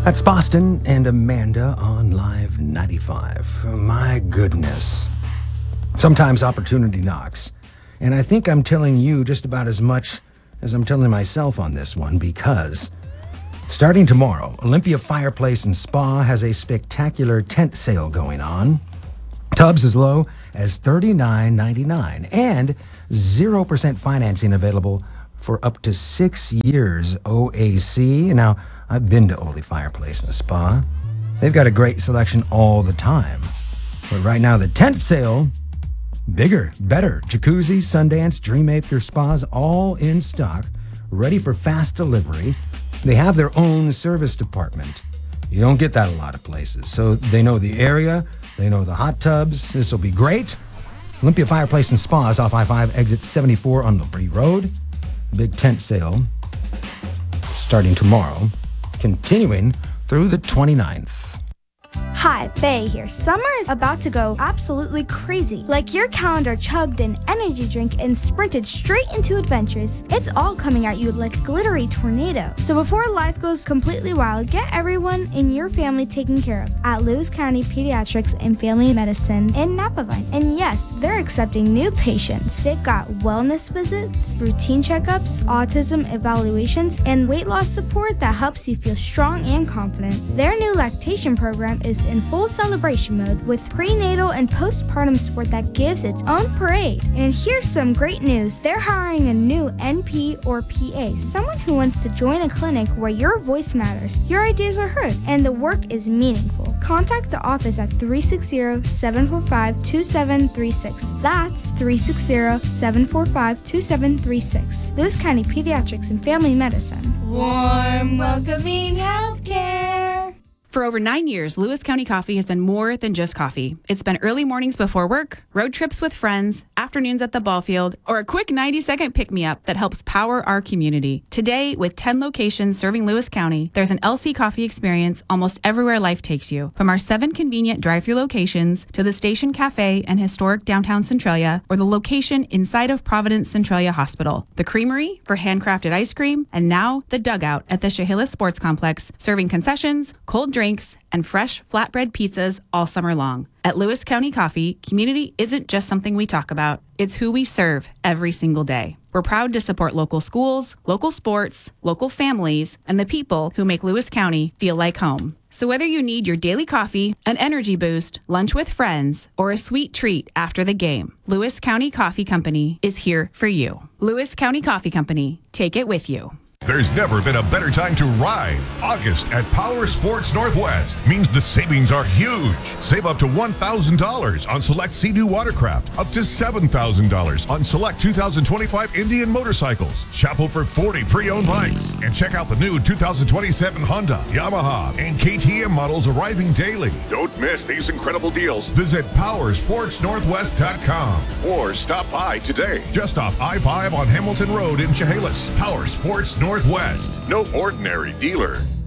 That's Boston and Amanda on Live 95. My goodness. Sometimes opportunity knocks. And I think I'm telling you just about as much as I'm telling myself on this one, because starting tomorrow, Olympia Fireplace and Spa has a spectacular tent sale going on. Tubs as low as $39.99 and 0% financing available for up to 6 years OAC. Now, I've been to Ole Fireplace and Spa. They've got a great selection all the time. But right now, the tent sale, bigger, better. Jacuzzi, Sundance, Dream Acre Spas, all in stock, ready for fast delivery. They have their own service department. You don't get that a lot of places. So they know the area, they know the hot tubs. This will be great. Olympia Fireplace and Spas off I-5, exit 74 on Liberty Road. Big tent sale starting tomorrow, continuing through the 29th. Hi, Faye here. Summer is about to go absolutely crazy. Like your calendar chugged an energy drink and sprinted straight into adventures. It's all coming at you like a glittery tornado. So before life goes completely wild, get everyone in your family taken care of at Lewis County Pediatrics and Family Medicine in Napavine. And yes, they're accepting new patients. They've got wellness visits, routine checkups, autism evaluations, and weight loss support that helps you feel strong and confident. Their new lactation program is in full celebration mode with prenatal and postpartum support that gives its own parade. And here's some great news. They're hiring a new NP or PA, someone who wants to join a clinic where your voice matters, your ideas are heard, and the work is meaningful. Contact the office at 360-745-2736. That's 360-745-2736. Lewis County Pediatrics and Family Medicine. Warm, welcoming healthcare. For over 9 years, Lewis County Coffee has been more than just coffee. It's been early mornings before work, road trips with friends, afternoons at the ball field, or a quick 90-second pick-me-up that helps power our community. Today, with 10 locations serving Lewis County, there's an LC Coffee experience almost everywhere life takes you. From our 7 convenient drive-thru locations to the Station Cafe and historic downtown Centralia, or the location inside of Providence Centralia Hospital, the Creamery for handcrafted ice cream, and now the Dugout at the Chehalis Sports Complex, serving concessions, cold drinks, and fresh flatbread pizzas all summer long. At Lewis County Coffee, community isn't just something we talk about. It's who we serve every single day. We're proud to support local schools, local sports, local families, and the people who make Lewis County feel like home. So whether you need your daily coffee, an energy boost, lunch with friends, or a sweet treat after the game, Lewis County Coffee Company is here for you. Lewis County Coffee Company. Take it with you. There's never been a better time to ride. August at Power Sports Northwest means the savings are huge. Save up to $1,000 on select Sea-Doo watercraft, up to $7,000 on select 2025 Indian motorcycles, Chapel for 40 pre-owned bikes, and check out the new 2027 Honda, Yamaha, and KTM models arriving daily. Don't miss these incredible deals. Visit powersportsnorthwest.com or stop by today, just off I-5 on Hamilton Road in Chehalis. Power Sports Northwest. No ordinary dealer.